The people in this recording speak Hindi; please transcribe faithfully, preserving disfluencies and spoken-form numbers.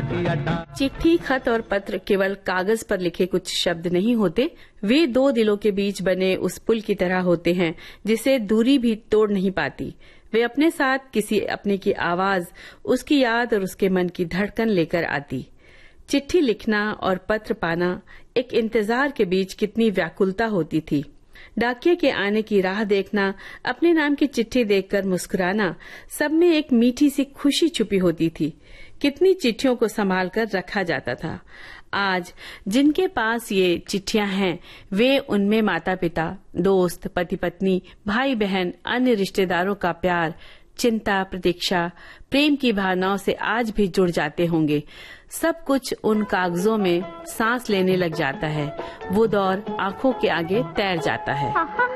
चिट्ठी, खत और पत्र केवल कागज पर लिखे कुछ शब्द नहीं होते, वे दो दिलों के बीच बने उस पुल की तरह होते हैं जिसे दूरी भी तोड़ नहीं पाती। वे अपने साथ किसी अपने की आवाज, उसकी याद और उसके मन की धड़कन लेकर आती। चिट्ठी लिखना और पत्र पाना, एक इंतजार के बीच कितनी व्याकुलता होती थी। डाकिये के आने की राह देखना, अपने नाम की चिट्ठी देखकर मुस्कुराना, सब में एक मीठी सी खुशी छुपी होती थी। कितनी चिट्ठियों को संभाल कर रखा जाता था। आज जिनके पास ये चिट्ठियां हैं, वे उनमें माता पिता, दोस्त, पति पत्नी, भाई बहन, अन्य रिश्तेदारों का प्यार, चिंता, प्रतीक्षा, प्रेम की भावनाओं से आज भी जुड़ जाते होंगे। सब कुछ उन कागजों में सांस लेने लग जाता है। वो दौर आंखों के आगे तैर जाता है।